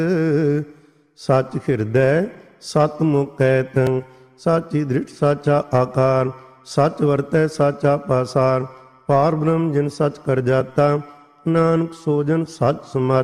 ਸੱਚ ਹਿਰਦੈ ਸਤ ਮੁਖ ਕਹਿਤ, ਸਾਚੀ ਦ੍ਰਿੜ ਸਾਚਾ ਆਕਾਰ, ਸੱਚ ਵਰਤੈ ਸਾਚਾ ਪਾਸਾਰ, ਪਾਰ ਬ੍ਰਹਮ ਜਿਨ ਸੱਚ ਕਰ ਜਾਤਾ, ਨਾਨਕ ਸੋ ਜਨ ਸੱਚ ਸਮਾਤਾ।